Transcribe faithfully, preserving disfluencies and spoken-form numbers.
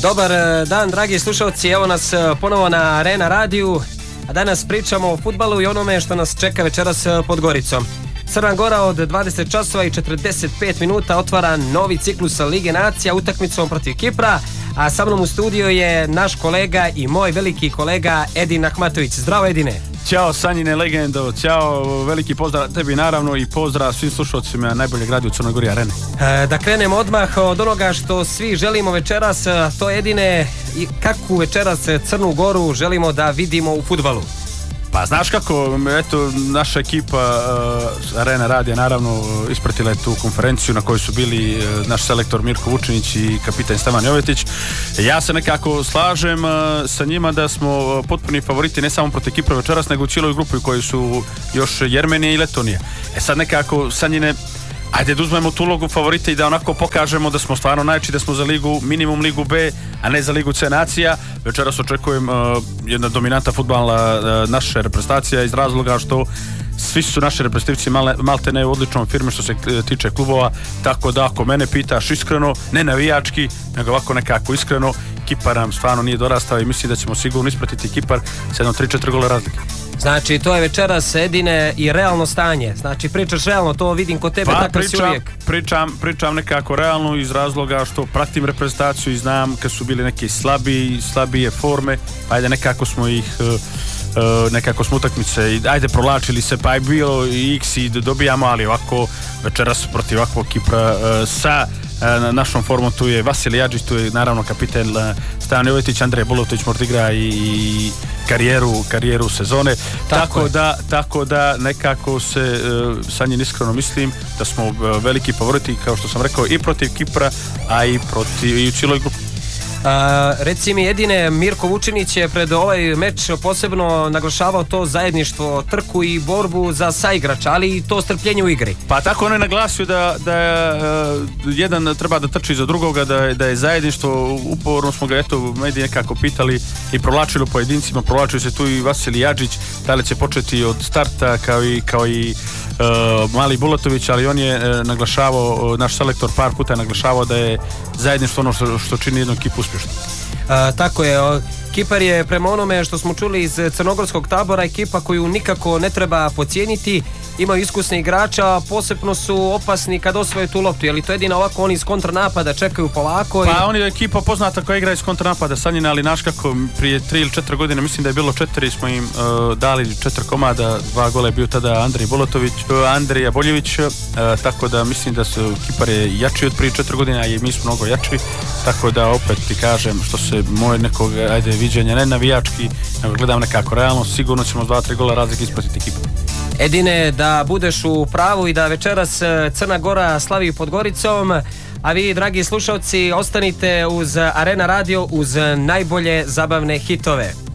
Dobar dan, dragi slušalci, evo nas ponovo na Arena radiju, a danas pričamo o fudbalu i onome što nas čeka večeras pod Goricom. Crna Gora od dvadeset časova i četrdeset pet minuta otvara novi ciklus Lige nacija utakmicom protiv Kipra, a sa mnom u studiju je naš kolega i moj veliki kolega Edin Ahmatović. Zdravo, Edine. Ćao Sanjine legendo, ćao, veliki pozdrav tebi naravno i pozdrav svim slušalcima najboljeg radija u Crnoj Gori Arene. E, da krenemo odmah od onoga što svi želimo večeras, to Edine, i kakvu večeras Crnu Goru želimo da vidimo u fudbalu? Pa znaš kako, eto, naša ekipa uh, Arena radija naravno uh, ispratila je tu konferenciju na kojoj su bili uh, naš selektor Mirko Vučinić i kapitan Stevan Jovetić. Ja se nekako slažem uh, sa njima da smo uh, potpuni favoriti ne samo protiv Kipra večeras, nego u cijeloj grupi u kojoj su još Jermenija i Letonija. E sad nekako, Sanjine, ajde da uzmemo tu ulogu favorita i da onako pokažemo da smo stvarno najjači, da smo za ligu, minimum ligu B, a ne za ligu C nacija. Večeras očekujem uh, jedna dominanta fudbalna uh, naša reprezentacija iz razloga što svi su naše reprezentativci male, malte ne u odličnom firme što se tiče klubova, tako da ako mene pitaš iskreno, ne navijački, nego ovako nekako iskreno, Kipar nam stvarno nije dorastao i mislim da ćemo sigurno ispratiti Kipar s jednom tri četiri gola razlike. Znači, to je večeras, Edine, i realno stanje. Znači, pričaš realno, to vidim kod tebe, pa, tako si uvijek. Pričam, pričam nekako realno iz razloga što pratim reprezentaciju i znam kad su bili neke slabije, slabije forme, ajde nekako smo ih uh, nekako smo utakmice, ajde provlačili se, pa je bilo i x i dobijamo, ali ovako večeras protiv ovakvog Kipra uh, sa uh, našom formom tu je Vasilij Jadžić, tu je naravno kapitan uh, Stevan Jovetić, Andrej Bolotović možda igra i, i karijeru, karijeru sezone, tako, tako da tako da nekako se uh, sa njim iskreno mislim da smo uh, veliki favoriti, kao što sam rekao, i protiv Kipra, a i protiv i u cijeloj grupi. Uh, reci mi, Edine, Mirko Vučinić je pred ovaj meč posebno naglašavao to zajedništvo, trku i borbu za saigrača, ali i to strpljenje u igri. Pa tako on je naglasio da, da uh, jedan treba da trči za drugoga, da je, da je zajedništvo, uporno smo ga eto mediji nekako pitali i provlačili pojedincima, provlačili se tu i Vasilij Jadžić, da li će početi od starta kao i, kao i uh, Mali Bulatović, ali on je uh, naglašavao, uh, naš selektor par puta je naglašavao da je zajedništvo ono što, što čini jednu ekipu uspješno. Uh, tako je, Kipar je prema onome što smo čuli iz crnogorskog tabora ekipa koju nikako ne treba podcijeniti, imaju iskusne igrača, posebno su opasni kad osvoje tu loptu, je li to jedino ovako oni iz kontranapada čekaju polako? Pa i... oni je ekipa poznata koja igra iz kontranapada, Sanjina, ali naš kako prije tri ili četiri godine, mislim da je bilo četiri, smo im uh, dali četiri komada, dva gola je bio tada Andrej Bolotović, uh, Andrija Boljević, uh, tako da mislim da su Kipar je jači od prije četiri godine, a i mi smo mnogo jači, tako da opet ti kažem što se moje nekog, ajde, viđenja, ne navijački, nego gledam nekako realno, sigurno ćemo s dva tri gola razlike ispratiti ekipu. Edine, da budeš u pravu i da večeras Crna Gora slavi pod Goricom, a vi, dragi slušalci, ostanite uz Arena radio uz najbolje zabavne hitove.